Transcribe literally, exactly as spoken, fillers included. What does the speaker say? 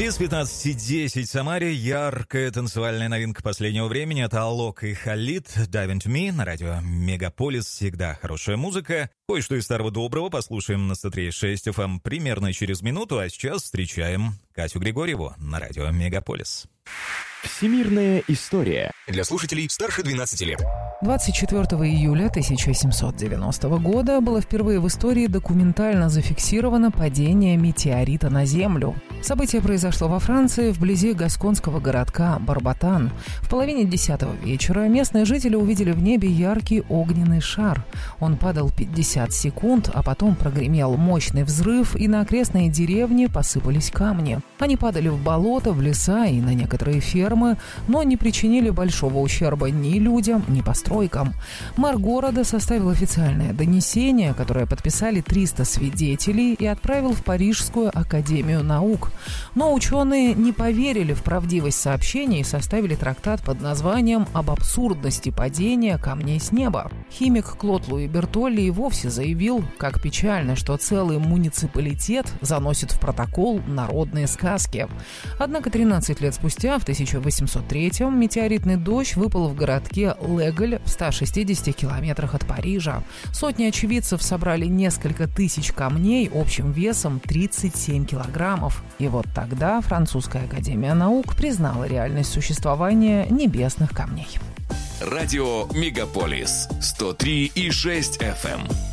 Без пятнадцати десять в Самаре. Яркая танцевальная новинка последнего времени. Это Алок и Халид. Dive Into Me на радио Мегаполис. Всегда хорошая музыка. Кое-что из старого доброго послушаем на сто три и шесть эф эм примерно через минуту. А сейчас встречаем Катю Григорьеву на радио Мегаполис. Всемирная история. Для слушателей старше двенадцати лет. двадцать четвёртого июля тысяча семьсот девяностого года было впервые в истории документально зафиксировано падение метеорита на Землю. Событие произошло во Франции, вблизи гасконского городка Барбатан. В половине десятого вечера местные жители увидели в небе яркий огненный шар. Он падал пятьдесят секунд, а потом прогремел мощный взрыв, и на окрестные деревни посыпались камни. Они падали в болото, в леса и на некоторые фермы, но не причинили большого ущерба ни людям, ни постройкам. Мэр города составил официальное донесение, которое подписали триста свидетелей, и отправил в Парижскую академию наук. Но ученые не поверили в правдивость сообщений и составили трактат под названием «Об абсурдности падения камней с неба». Химик Клод Луи Бертолли и вовсе заявил, как печально, что целый муниципалитет заносит в протокол народные сказки. Однако тринадцать лет спустя, в тысяча восемьсот третьем, метеоритный дождь выпал в городке Леголь в ста шестидесяти километрах от Парижа. Сотни очевидцев собрали несколько тысяч камней общим весом тридцать семь килограммов. И вот тогда Французская академия наук признала реальность существования небесных камней. Радио Мегаполис сто три и шесть эф эм.